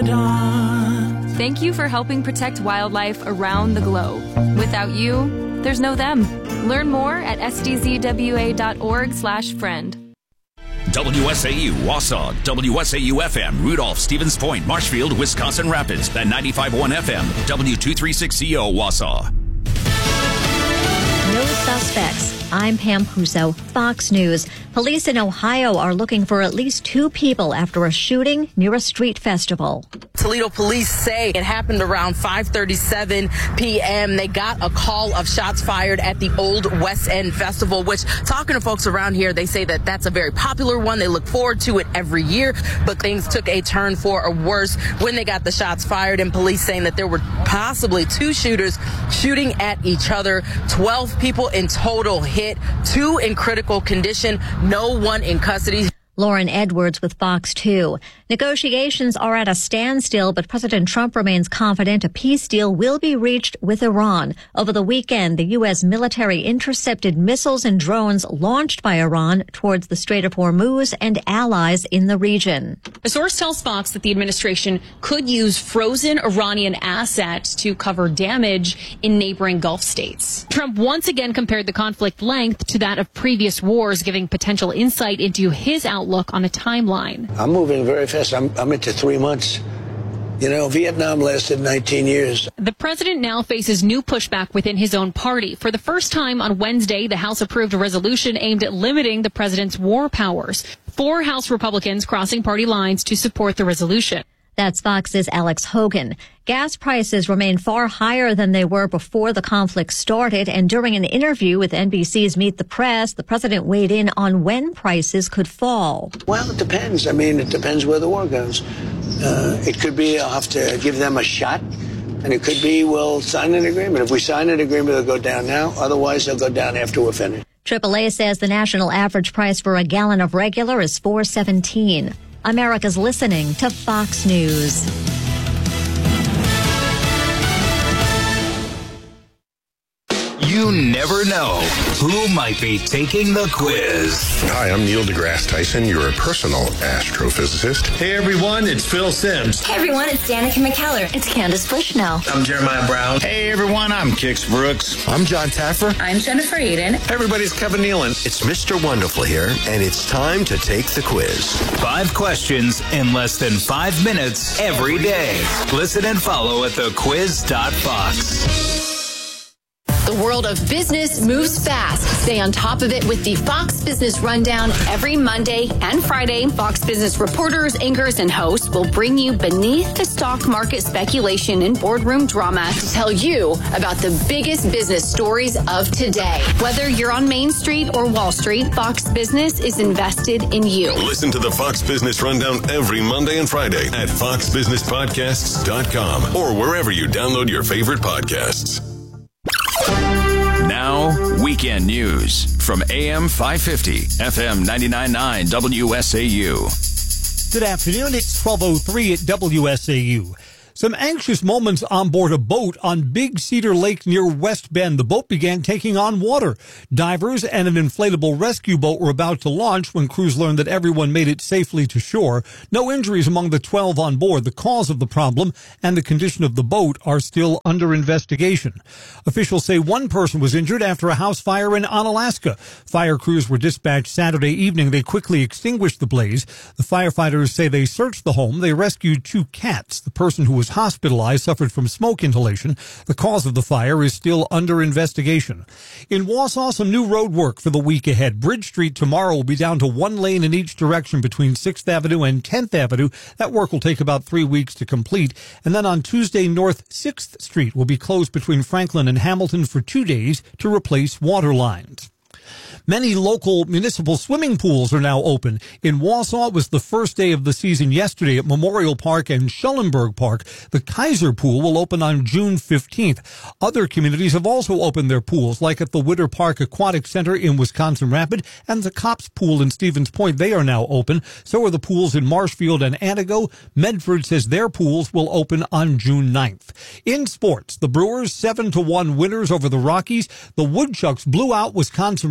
dawn. Thank you for helping protect wildlife around the globe. Without you, there's no them. Learn more at sdzwa.org/friend. WSAU Wausau, WSAU FM, Rudolph, Stevens Point, Marshfield, Wisconsin Rapids, and 95.1 FM, W236CO Wausau. No suspects. I'm Pam Puso, Fox News. Police in Ohio are looking for at least 2 people after a shooting near a street festival. Toledo police say it happened around 5:37 p.m. They got a call of shots fired at the Old West End Festival, which, talking to folks around here, they say that that's a very popular one. They look forward to it every year, but things took a turn for a worse when they got the shots fired, and police saying that there were possibly 2 shooters shooting at each other. 12 people in total hit, 2 in critical condition, no one in custody. Lauren Edwards with Fox 2. Negotiations are at a standstill, but President Trump remains confident a peace deal will be reached with Iran. Over the weekend, the U.S. military intercepted missiles and drones launched by Iran towards the Strait of Hormuz and allies in the region. A source tells Fox that the administration could use frozen Iranian assets to cover damage in neighboring Gulf states. Trump once again compared the conflict length to that of previous wars, giving potential insight into his outlook on a timeline. I'm moving very fast. I'm into 3 months. You know, Vietnam lasted 19 years. The president now faces new pushback within his own party. For the first time on Wednesday, the House approved a resolution aimed at limiting the president's war powers. 4 House Republicans crossing party lines to support the resolution. That's Fox's Alex Hogan. Gas prices remain far higher than they were before the conflict started, and during an interview with NBC's Meet the Press, the president weighed in on when prices could fall. Well, it depends. I mean, it depends where the war goes. It could be I'll have to give them a shot, and it could be we'll sign an agreement. If we sign an agreement, they'll go down now. Otherwise, they'll go down after we're finished. AAA says the national average price for a gallon of regular is $4.17. America's listening to Fox News. You never know who might be taking the quiz. Hi, I'm Neil deGrasse Tyson, your personal astrophysicist. Hey everyone, it's Phil Simms. Hey everyone, it's Danica McKellar. It's Candace Bushnell. I'm Jeremiah Brown. Hey everyone, I'm Kix Brooks. I'm John Taffer. I'm Jennifer Eden. Hey everybody, it's Kevin Nealon. It's Mr. Wonderful here, and it's time to take the quiz. 5 questions in less than 5 minutes every day. Listen and follow at thequiz.fox. The world of business moves fast. Stay on top of it with the Fox Business Rundown every Monday and Friday. Fox Business reporters, anchors, and hosts will bring you beneath the stock market speculation and boardroom drama to tell you about the biggest business stories of today. Whether you're on Main Street or Wall Street, Fox Business is invested in you. Listen to the Fox Business Rundown every Monday and Friday at foxbusinesspodcasts.com or wherever you download your favorite podcasts. Now, weekend news from AM 550, FM 99.9 WSAU. Good afternoon. It's 12:03 at WSAU. Some anxious moments on board a boat on Big Cedar Lake near West Bend. The boat began taking on water. Divers and an inflatable rescue boat were about to launch when crews learned that everyone made it safely to shore. No injuries among the 12 on board. The cause of the problem and the condition of the boat are still under investigation. Officials say one person was injured after a house fire in Onalaska. Fire crews were dispatched Saturday evening. They quickly extinguished the blaze. The firefighters say they searched the home. They rescued 2 cats. The person who was hospitalized suffered from smoke inhalation. The cause of the fire is still under investigation. In Wausau, some new road work for the week ahead. Bridge Street tomorrow will be down to 1 lane in each direction between 6th Avenue and 10th Avenue. That work will take about 3 weeks to complete. And then on Tuesday, North 6th Street will be closed between Franklin and Hamilton for 2 days to replace water lines. Many local municipal swimming pools are now open. In Wausau, it was the first day of the season yesterday at Memorial Park and Schellenberg Park. The Kaiser Pool will open on June 15th. Other communities have also opened their pools, like at the Witter Park Aquatic Center in Wisconsin Rapid and the Cops Pool in Stevens Point. They are now open. So are the pools in Marshfield and Antigo. Medford says their pools will open on June 9th. In sports, the Brewers 7-1 winners over the Rockies. The Woodchucks blew out Wisconsin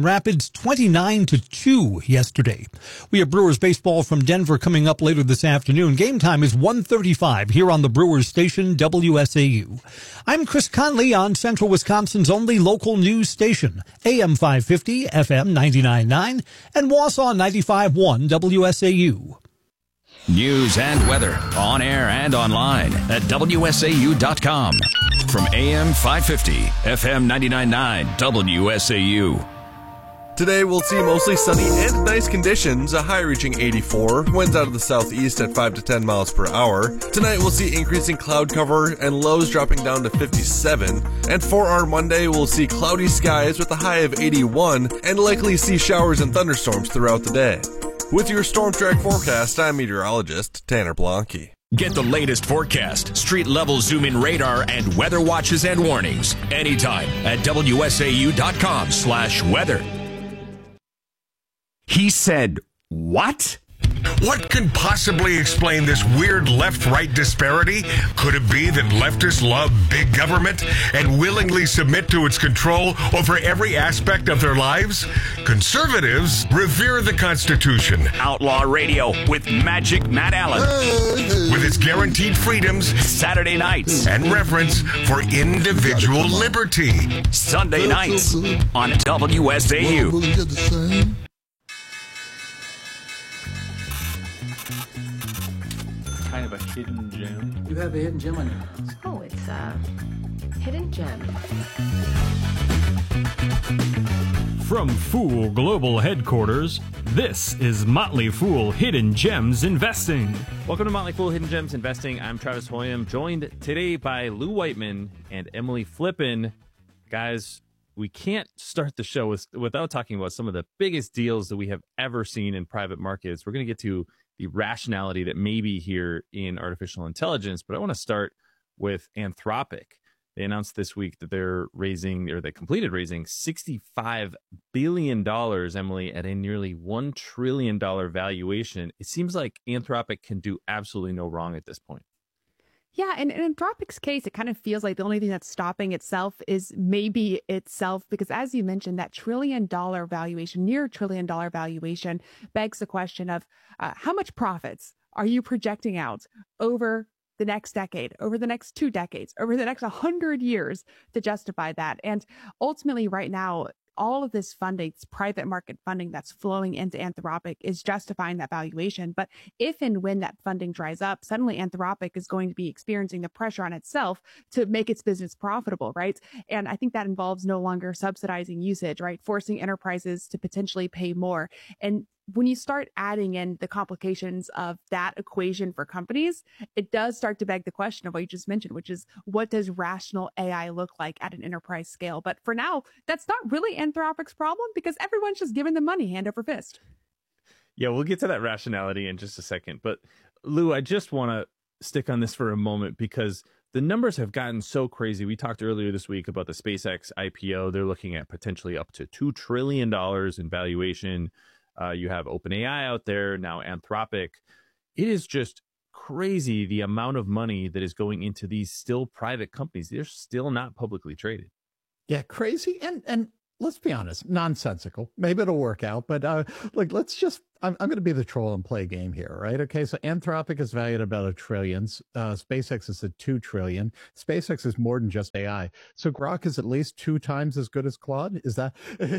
Rapids 29-2 yesterday. We have Brewers baseball from Denver coming up later this afternoon. Game time is 1:35 here on the Brewers station, WSAU. I'm Chris Conley on Central Wisconsin's only local news station, AM 550, FM 99.9, and Wausau 95.1 WSAU. News and weather on air and online at WSAU.com. From AM 550, FM 99.9 WSAU. Today we'll see mostly sunny and nice conditions, a high reaching 84, winds out of the southeast at 5 to 10 miles per hour. Tonight we'll see increasing cloud cover and lows dropping down to 57. And for our Monday we'll see cloudy skies with a high of 81 and likely see showers and thunderstorms throughout the day. With your Storm Track forecast, I'm meteorologist Tanner Blanke. Get the latest forecast, street-level zoom-in radar, and weather watches and warnings anytime at WSAU.com/weather. He said, what? What could possibly explain this weird left-right disparity? Could it be that leftists love big government and willingly submit to its control over every aspect of their lives? Conservatives revere the Constitution. Outlaw Radio with Magic Matt Allen. With its guaranteed freedoms, Saturday nights, and reverence for individual liberty. Sunday nights on WSAU. Kind of a hidden gem. You have a hidden gem on your house. Oh, it's a hidden gem. From Fool Global Headquarters, this is Motley Fool Hidden Gems Investing. Welcome to Motley Fool Hidden Gems Investing. I'm Travis Hoyam, joined today by Lou Whiteman and Emily Flippen. Guys, we can't start the show without talking about some of the biggest deals that we have ever seen in private markets. We're going to get to the rationality that may be here in artificial intelligence, but I want to start with Anthropic. They announced this week that they completed raising $65 billion, Emily, at a nearly $1 trillion valuation. It seems like Anthropic can do absolutely no wrong at this point. Yeah, and in Anthropic's case, it kind of feels like the only thing that's stopping itself is maybe itself, because as you mentioned, that near $1 trillion valuation begs the question of how much profits are you projecting out over the next decade, over the next 2 decades, over the next 100 years to justify that? And ultimately right now, all of this funding, this private market funding that's flowing into Anthropic is justifying that valuation. But if and when that funding dries up, suddenly Anthropic is going to be experiencing the pressure on itself to make its business profitable, right? And I think that involves no longer subsidizing usage, right? Forcing enterprises to potentially pay more. And when you start adding in the complications of that equation for companies, it does start to beg the question of what you just mentioned, which is what does rational AI look like at an enterprise scale? But for now, that's not really Anthropic's problem because everyone's just giving them money hand over fist. Yeah, we'll get to that rationality in just a second. But Lou, I just want to stick on this for a moment because the numbers have gotten so crazy. We talked earlier this week about the SpaceX IPO. They're looking at potentially up to $2 trillion in valuation. You have OpenAI out there, now Anthropic. It is just crazy the amount of money that is going into these still private companies. They're still not publicly traded. Yeah, crazy. And let's be honest, nonsensical. Maybe it'll work out, but let's just, I'm going to be the troll and play a game here, right? Okay, so Anthropic is valued at about $1 trillion. SpaceX is at $2 trillion. SpaceX is more than just AI. So Grok is at least 2 times as good as Claude. Is that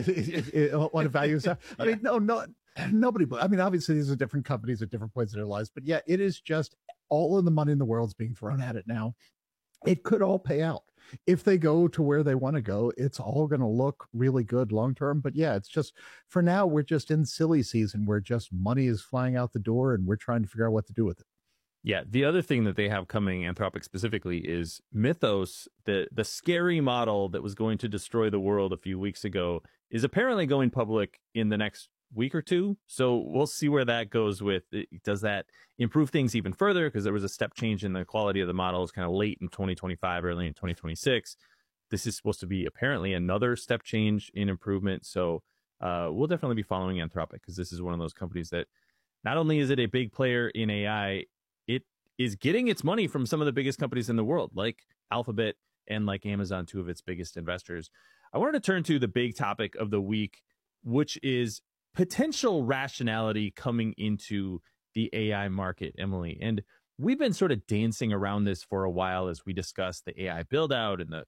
what value is that? I mean, no, nobody. I mean, obviously these are different companies at different points in their lives, but yeah, it is just all of the money in the world is being thrown at it now. It could all pay out. If they go to where they want to go, it's all going to look really good long term. But yeah, it's just for now, we're just in silly season where just money is flying out the door and we're trying to figure out what to do with it. Yeah, the other thing that they have coming, Anthropic specifically, is Mythos, the scary model that was going to destroy the world a few weeks ago, is apparently going public in the next week or two. So we'll see where that goes with. Does that improve things even further? Because there was a step change in the quality of the models kind of late in 2025, early in 2026. This is supposed to be apparently another step change in improvement. So we'll definitely be following Anthropic because this is one of those companies that not only is it a big player in AI, it is getting its money from some of the biggest companies in the world, like Alphabet and like Amazon, 2 of its biggest investors. I wanted to turn to the big topic of the week, which is potential rationality coming into the AI market, Emily. And we've been sort of dancing around this for a while as we discuss the AI build out and the,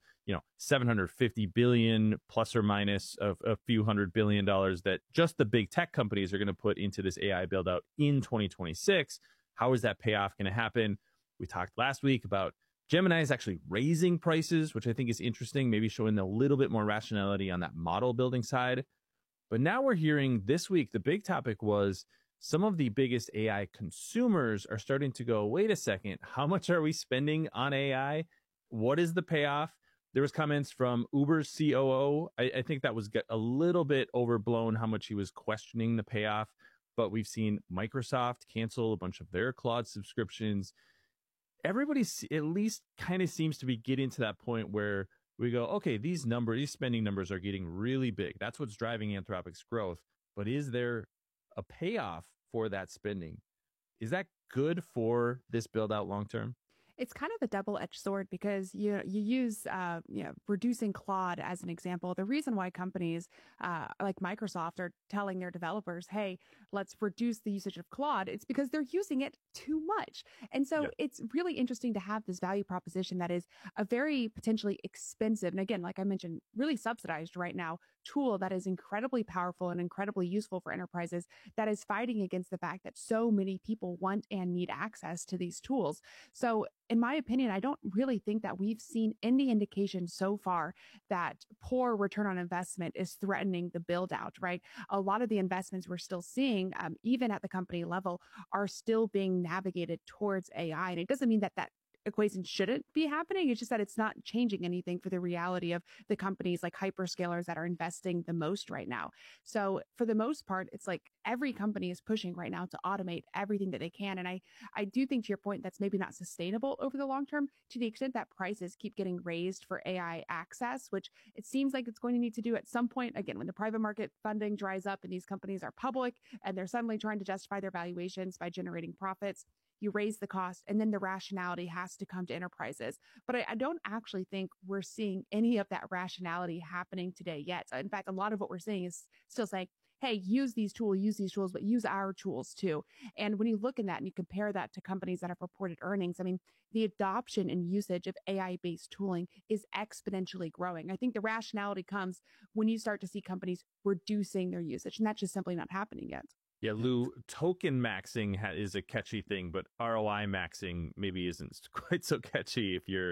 750 billion plus or minus of a few $100 billion that just the big tech companies are going to put into this AI build out in 2026. How is that payoff going to happen? We talked last week about Gemini is actually raising prices, which I think is interesting, maybe showing a little bit more rationality on that model building side. But now we're hearing this week, the big topic was some of the biggest AI consumers are starting to go, wait a second, how much are we spending on AI? What is the payoff? There was comments from Uber's COO. I think that was a little bit overblown how much he was questioning the payoff. But we've seen Microsoft cancel a bunch of their Claude subscriptions. Everybody at least kind of seems to be getting to that point where we go, okay, these spending numbers are getting really big. That's what's driving Anthropic's growth. But is there a payoff for that spending? Is that good for this build out long term? It's kind of a double-edged sword because you use reducing Claude as an example. The reason why companies like Microsoft are telling their developers, hey, let's reduce the usage of Claude, it's because they're using it too much. And so it's really interesting to have this value proposition that is a very potentially expensive, and again, like I mentioned, really subsidized right now, tool that is incredibly powerful and incredibly useful for enterprises that is fighting against the fact that so many people want and need access to these tools. So in my opinion, I don't really think that we've seen any indication so far that poor return on investment is threatening the build out, right? A lot of the investments we're still seeing, even at the company level, are still being navigated towards AI. And it doesn't mean that that equation shouldn't be happening. It's just that it's not changing anything for the reality of the companies like hyperscalers that are investing the most right now. So for the most part, it's like every company is pushing right now to automate everything that they can. And I do think, to your point, that's maybe not sustainable over the long term, to the extent that prices keep getting raised for AI access, which it seems like it's going to need to do at some point. Again, when the private market funding dries up and these companies are public and they're suddenly trying to justify their valuations by generating profits, you raise the cost, and then the rationality has to come to enterprises. But I don't actually think we're seeing any of that rationality happening today yet. In fact, a lot of what we're seeing is still saying, hey, use these tools, but use our tools too. And when you look at that and you compare that to companies that have reported earnings, I mean, the adoption and usage of AI-based tooling is exponentially growing. I think the rationality comes when you start to see companies reducing their usage, and that's just simply not happening yet. Yeah, Lou, token maxing is a catchy thing, but ROI maxing maybe isn't quite so catchy if you're,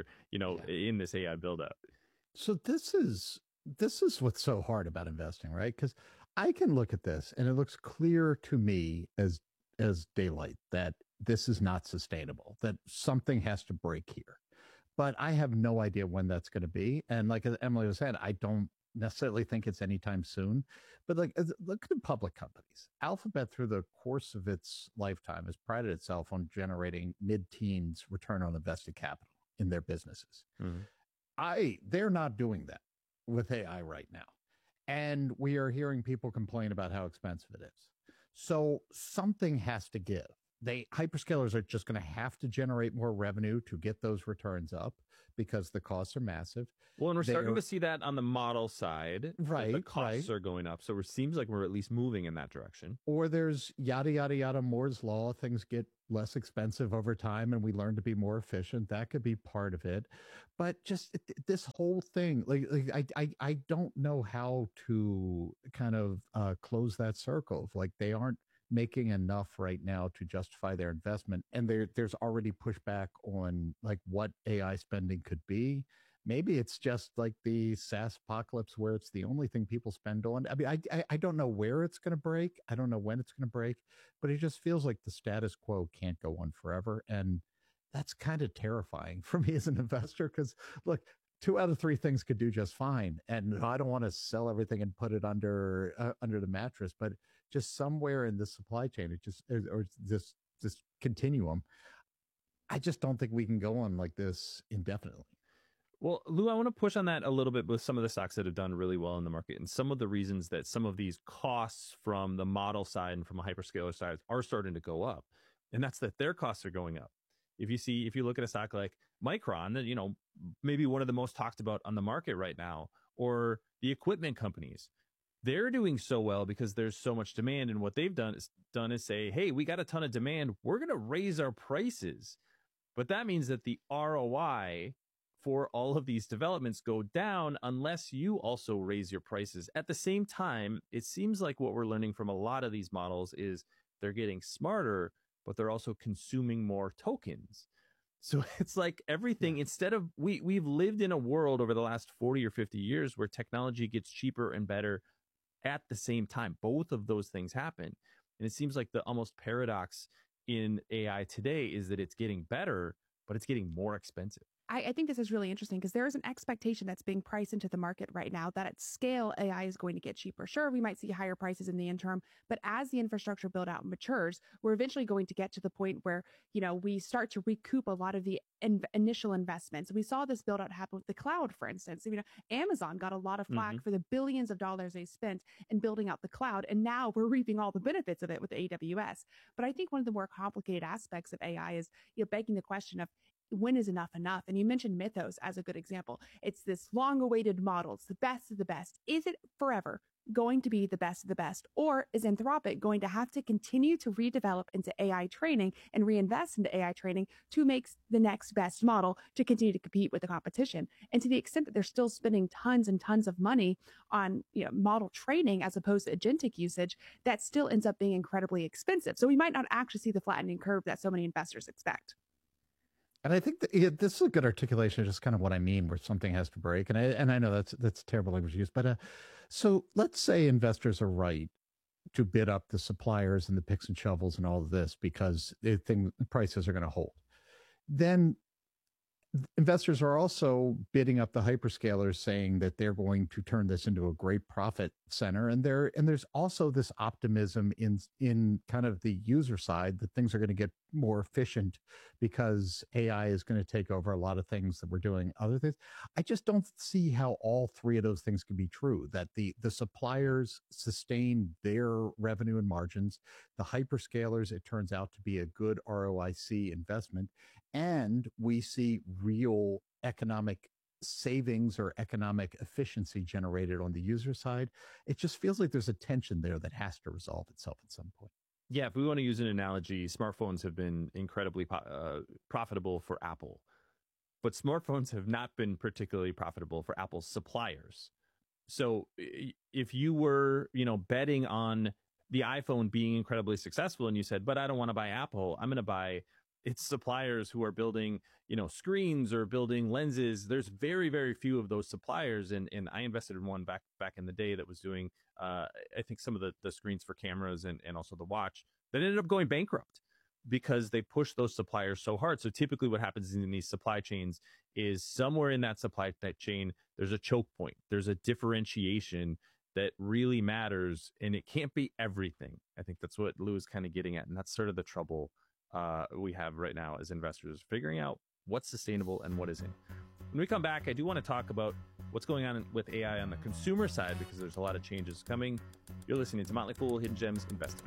in this AI build out. So this is what's so hard about investing, right? Because I can look at this and it looks clear to me as daylight that this is not sustainable, that something has to break here. But I have no idea when that's going to be. And like Emily was saying, I don't necessarily think it's anytime soon, but look at the public companies. Alphabet, through the course of its lifetime, has prided itself on generating mid-teens return on invested capital in their businesses. Mm-hmm. They're not doing that with AI right now. And we are hearing people complain about how expensive it is. So something has to give. Hyperscalers are just going to have to generate more revenue to get those returns up because the costs are massive. Well, and we're starting to see that on the model side. Right. The costs are going up. So it seems like we're at least moving in that direction. Or there's yada, yada, yada, Moore's law. Things get less expensive over time and we learn to be more efficient. That could be part of it. But just this whole thing, I don't know how to kind of close that circle. Like, they aren't making enough right now to justify their investment, and there's already pushback on like what AI spending could be. Maybe it's just like the SaaS apocalypse where it's the only thing people spend on. I mean, I don't know where it's going to break. I don't know when it's going to break, but it just feels like the status quo can't go on forever, and that's kind of terrifying for me as an investor. Because look, 2 out of 3 things could do just fine, and I don't want to sell everything and put it under the mattress, but just somewhere in the supply chain, it just, or this continuum, I just don't think we can go on like this indefinitely. Well, Lou, I want to push on that a little bit with some of the stocks that have done really well in the market, and some of the reasons that some of these costs from the model side and from a hyperscaler side are starting to go up, and that's that their costs are going up. If you look at a stock like Micron, maybe one of the most talked about on the market right now, or the equipment companies, they're doing so well because there's so much demand. And what they've done is say, hey, we got a ton of demand. We're going to raise our prices. But that means that the ROI for all of these developments go down unless you also raise your prices. At the same time, it seems like what we're learning from a lot of these models is they're getting smarter, but they're also consuming more tokens. So it's like everything, instead of, we've lived in a world over the last 40 or 50 years where technology gets cheaper and better at the same time. Both of those things happen. And it seems like the almost paradox in AI today is that it's getting better, but it's getting more expensive. I think this is really interesting because there is an expectation that's being priced into the market right now that at scale, AI is going to get cheaper. Sure, we might see higher prices in the interim, but as the infrastructure build out matures, we're eventually going to get to the point where, we start to recoup a lot of the initial investments. We saw this build out happen with the cloud, for instance. Amazon got a lot of flack for the billions of dollars they spent in building out the cloud, and now we're reaping all the benefits of it with AWS. But I think one of the more complicated aspects of AI is, begging the question of, when is enough enough? And you mentioned Mythos as a good example. It's this long-awaited model. It's the best of the best. Is it forever going to be the best of the best? Or is Anthropic going to have to continue to redevelop into AI training and reinvest into AI training to make the next best model to continue to compete with the competition? And to the extent that they're still spending tons and tons of money on model training as opposed to agentic usage, that still ends up being incredibly expensive. So we might not actually see the flattening curve that so many investors expect. And I think that this is a good articulation of just kind of what I mean, where something has to break. And I know that's terrible language to use, but so let's say investors are right to bid up the suppliers and the picks and shovels and all of this because they think the prices are going to hold. Then investors are also bidding up the hyperscalers, saying that they're going to turn this into a great profit center. And there's also this optimism in kind of the user side that things are going to get more efficient because AI is going to take over a lot of things that we're doing other things. I just don't see how all three of those things can be true, that the suppliers sustain their revenue and margins. The hyperscalers, it turns out to be a good ROIC investment. And we see real economic savings or economic efficiency generated on the user side. It just feels like there's a tension there that has to resolve itself at some point. Yeah, if we want to use an analogy, smartphones have been incredibly profitable for Apple, but smartphones have not been particularly profitable for Apple's suppliers. So if you were, betting on the iPhone being incredibly successful and you said, but I don't want to buy Apple, I'm going to buy its suppliers who are building, screens or building lenses. There's very, very few of those suppliers. And I invested in one back in the day that was doing, I think some of the screens for cameras and also the watch that ended up going bankrupt because they pushed those suppliers so hard. So typically what happens in these supply chains is somewhere in that supply chain, there's a choke point. There's a differentiation that really matters, and it can't be everything. I think that's what Lou is kind of getting at. And that's sort of the trouble we have right now as investors, figuring out what's sustainable and what isn't. When we come back, I do want to talk about what's going on with AI on the consumer side, because there's a lot of changes coming. You're listening to Motley Fool Hidden Gems Investing.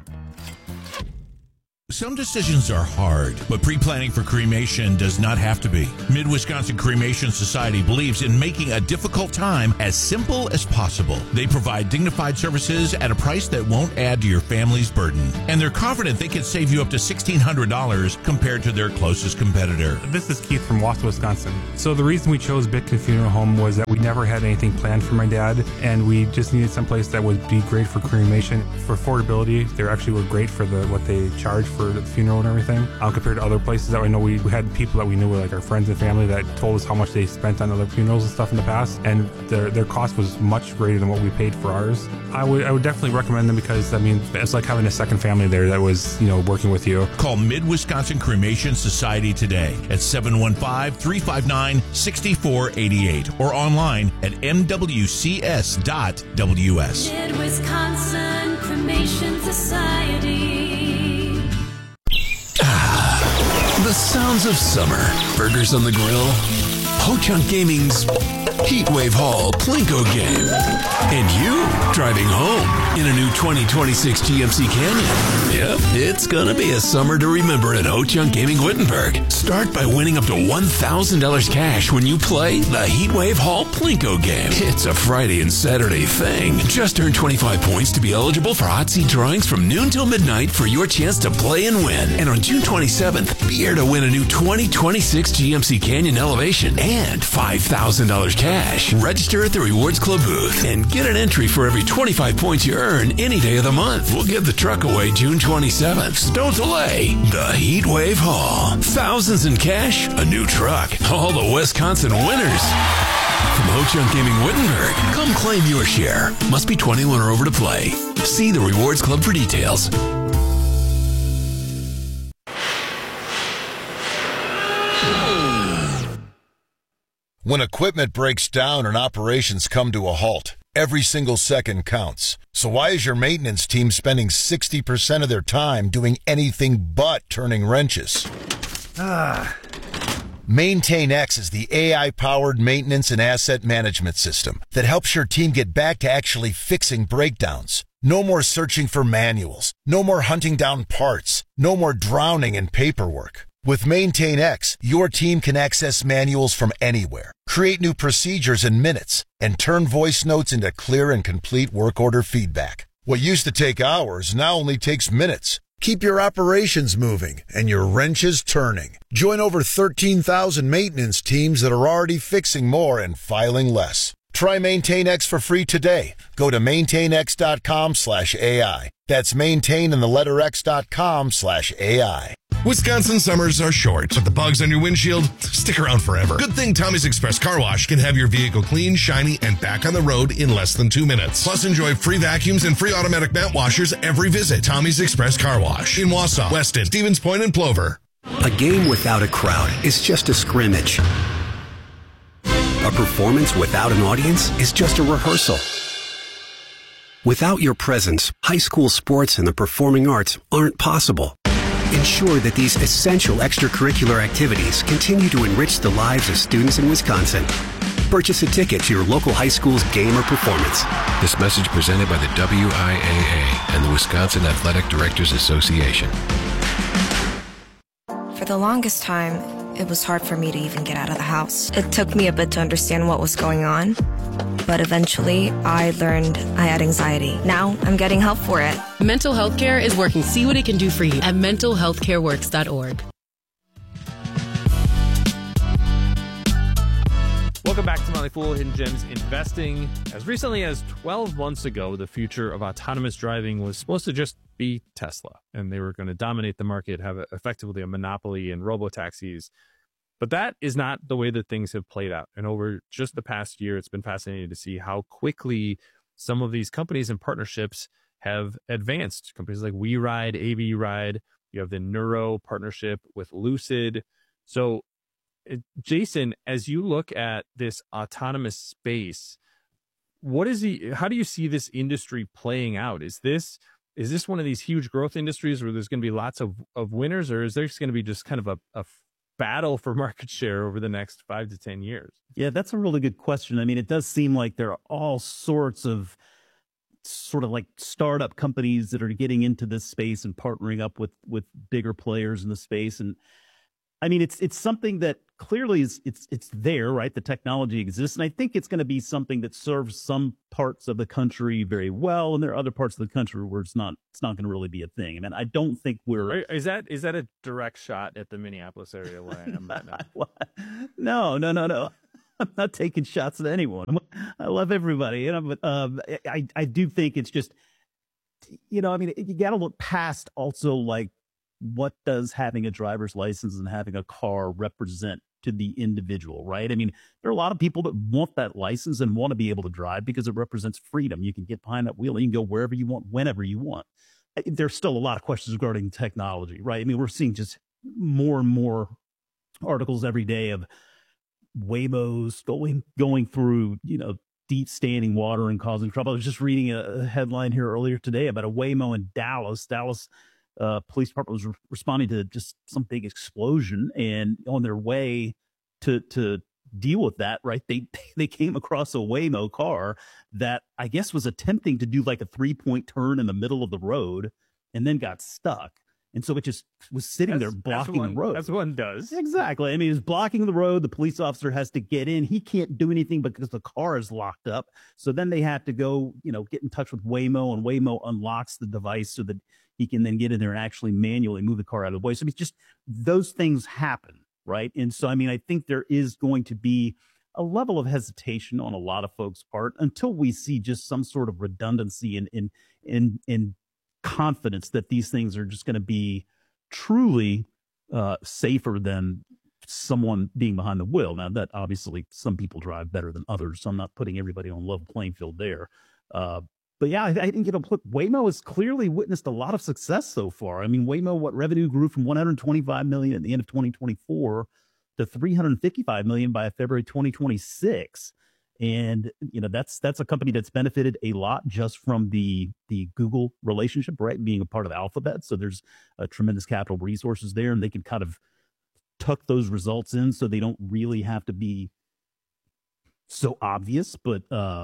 Some decisions are hard, but pre-planning for cremation does not have to be. Mid-Wisconsin Cremation Society believes in making a difficult time as simple as possible. They provide dignified services at a price that won't add to your family's burden. And they're confident they can save you up to $1,600 compared to their closest competitor. This is Keith from Wausau, Wisconsin. So the reason we chose Bitkin Funeral Home was that we never had anything planned for my dad, and we just needed someplace that would be great for cremation. For affordability, they actually were great for what they charge for the funeral and everything, compared to other places that I know. We had people that we knew were like our friends and family that told us how much they spent on other funerals and stuff in the past, and their cost was much greater than what we paid for ours. I would definitely recommend them because, it's like having a second family there that was, working with you. Call Mid-Wisconsin Cremation Society today at 715-359-6488 or online at mwcs.ws. Mid-Wisconsin Cremation Society. The sounds of summer. Burgers on the grill. Ho-Chunk Gaming's Heatwave Hall Plinko game. And you driving home in a new 2026 GMC Canyon. Yep, it's gonna be a summer to remember at Ho-Chunk Gaming Wittenberg. Start by winning up to $1,000 cash when you play the Heatwave Hall Plinko game. It's a Friday and Saturday thing. Just earn 25 points to be eligible for hot seat drawings from noon till midnight for your chance to play and win. And on June 27th, be here to win a new 2026 GMC Canyon Elevation and $5,000 cash. Register at the Rewards Club booth and get an entry for every 25 points you earn any day of the month. We'll give the truck away June 27th. So don't delay. The Heatwave Hall. Thousands in cash, a new truck. All the Wisconsin winners. From Ho-Chunk Gaming Wittenberg, come claim your share. Must be 21 or over to play. See the Rewards Club for details. When equipment breaks down and operations come to a halt, every single second counts. So why is your maintenance team spending 60% of their time doing anything but turning wrenches? MaintainX is the AI-powered maintenance and asset management system that helps your team get back to actually fixing breakdowns. No more searching for manuals. No more hunting down parts. No more drowning in paperwork. With MaintainX, your team can access manuals from anywhere, create new procedures in minutes, and turn voice notes into clear and complete work order feedback. What used to take hours now only takes minutes. Keep your operations moving and your wrenches turning. Join over 13,000 maintenance teams that are already fixing more and filing less. Try MaintainX for free today. Go to maintainx.com/AI. That's maintain and the letter x.com/AI. Wisconsin summers are short, but the bugs on your windshield stick around forever. Good thing Tommy's Express Car Wash can have your vehicle clean, shiny, and back on the road in less than 2 minutes. Plus, enjoy free vacuums and free automatic mat washers every visit. Tommy's Express Car Wash in Wausau, Weston, Stevens Point, and Plover. A game without a crowd is just a scrimmage. A performance without an audience is just a rehearsal. Without your presence, high school sports and the performing arts aren't possible. Ensure that these essential extracurricular activities continue to enrich the lives of students in Wisconsin. Purchase a ticket to your local high school's game or performance. This message presented by the WIAA and the Wisconsin Athletic Directors Association. For the longest time, it was hard for me to even get out of the house. It took me a bit to understand what was going on, but eventually I learned I had anxiety. Now I'm getting help for it. Mental Health Care is working. See what it can do for you at mentalhealthcareworks.org. Welcome back to Motley Fool Hidden Gems Investing. As recently as 12 months ago, the future of autonomous driving was supposed to just be Tesla, and they were going to dominate the market, have effectively a monopoly in robotaxis. But that is not the way that things have played out. And over just the past year, it's been fascinating to see how quickly some of these companies and partnerships have advanced. Companies like WeRide, AV Ride, you have the Neuro partnership with Lucid. So, Jason, as you look at this autonomous space, how do you see this industry playing out? Is this one of these huge growth industries where there's going to be lots of winners, or is there just going to be just kind of a battle for market share over the next 5 to 10 years? Yeah, that's a really good question. I mean, it does seem like there are all sorts of sort of like startup companies that are getting into this space and partnering up with bigger players in the space. And I mean, it's something that clearly it's there, right? The technology exists. And I think it's going to be something that serves some parts of the country very well. And there are other parts of the country where it's not going to really be a thing. I mean, I don't think is that a direct shot at the Minneapolis area where I am right No. now? I'm not taking shots at anyone. I love everybody, but I do think it's just, I mean, you got to look past also like, what does having a driver's license and having a car represent to the individual, right? I mean, there are a lot of people that want that license and want to be able to drive because it represents freedom. You can get behind that wheel and you can go wherever you want, whenever you want. There's still a lot of questions regarding technology, right? I mean, we're seeing just more and more articles every day of Waymos going through, deep standing water and causing trouble. I was just reading a headline here earlier today about a Waymo in Dallas. Police department was responding to just some big explosion, and on their way to deal with that, right, they came across a Waymo car that I guess was attempting to do like a 3-point turn in the middle of the road, and then got stuck. And so it just was sitting there blocking the road. That's what one does. Exactly. I mean, it's blocking the road. The police officer has to get in. He can't do anything because the car is locked up. So then they have to go, get in touch with Waymo, and Waymo unlocks the device so that he can then get in there and actually manually move the car out of the way. So it's just those things happen, right? And so, I mean, I think there is going to be a level of hesitation on a lot of folks' part until we see just some sort of redundancy in confidence that these things are just going to be truly safer than someone being behind the wheel. Now, that obviously some people drive better than others, so I'm not putting everybody on a level playing field there. But yeah, I think Waymo has clearly witnessed a lot of success so far. I mean, Waymo, what revenue grew from $125 million at the end of 2024 to $355 million by February 2026. And, that's a company that's benefited a lot just from the Google relationship, right? Being a part of Alphabet. So there's a tremendous capital resources there, and they can kind of tuck those results in so they don't really have to be so obvious. But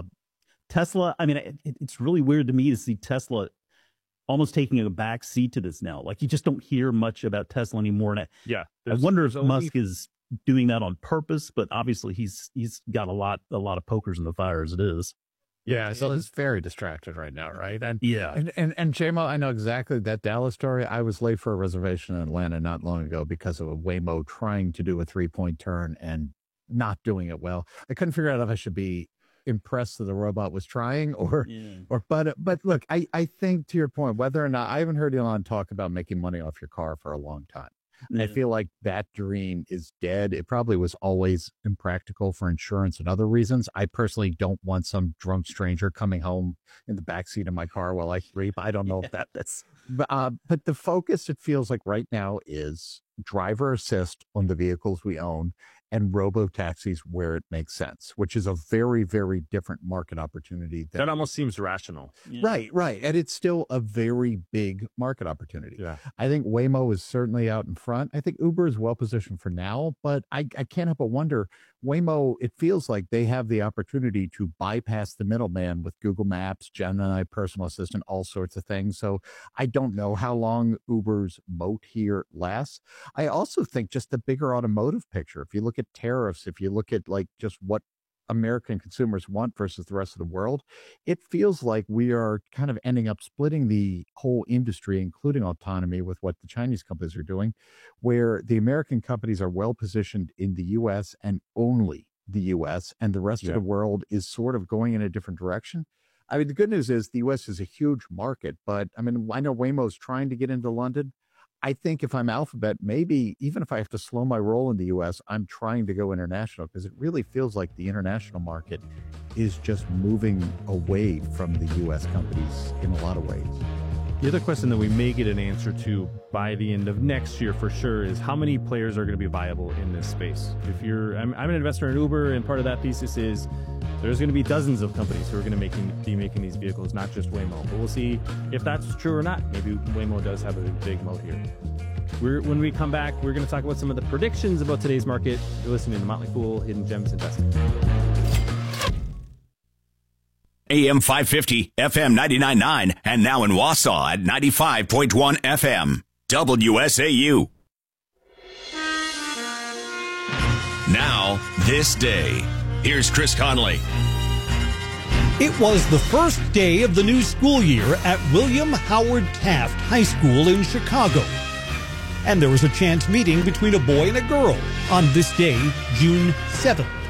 Tesla, I mean, it's really weird to me to see Tesla almost taking a back seat to this now. Like, you just don't hear much about Tesla anymore. And I wonder if Musk is doing that on purpose, but obviously he's got a lot of pokers in the fire as it is. Yeah, so he's very distracted right now, right? And yeah, and J-Mo, I know exactly that Dallas story. I was late for a reservation in Atlanta not long ago because of a Waymo trying to do a 3-point turn and not doing it well. I couldn't figure out if I should be impressed that the robot was trying but look, I think, to your point, whether or not, I haven't heard Elon talk about making money off your car for a long time. And I feel like that dream is dead. It probably was always impractical for insurance and other reasons. I personally don't want some drunk stranger coming home in the backseat of my car while I sleep. I don't know if that's... But the focus, it feels like right now, is driver assist on the vehicles we own and robo-taxis where it makes sense, which is a very, very different market opportunity. That almost seems rational. Right. And it's still a very big market opportunity. Yeah. I think Waymo is certainly out in front. I think Uber is well positioned for now, but I can't help but wonder, Waymo, it feels like they have the opportunity to bypass the middleman with Google Maps, Gemini, personal assistant, all sorts of things. So I don't know how long Uber's moat here lasts. I also think just the bigger automotive picture, if you look at tariffs, if you look at like just what American consumers want versus the rest of the world, it feels like we are kind of ending up splitting the whole industry, including autonomy, with what the Chinese companies are doing, where the American companies are well positioned in the U.S. and only the U.S., and the rest of the world is sort of going in a different direction. I mean, the good news is the U.S. is a huge market, but I mean, I know Waymo's trying to get into London. I think if I'm Alphabet, maybe even if I have to slow my roll in the U.S., I'm trying to go international, because it really feels like the international market is just moving away from the U.S. companies in a lot of ways. The other question that we may get an answer to by the end of next year for sure is how many players are going to be viable in this space. If I'm an investor in Uber, and part of that thesis is there's going to be dozens of companies who are going to be making these vehicles, not just Waymo. But we'll see if that's true or not. Maybe Waymo does have a big moat here. When we come back, we're going to talk about some of the predictions about today's market. You're listening to Motley Fool, Hidden Gems Investing. AM 550, FM 99.9, and now in Wausau at 95.1 FM. WSAU. Now, this day. Here's Chris Conley. It was the first day of the new school year at William Howard Taft High School in Chicago. And there was a chance meeting between a boy and a girl on this day, June 7th.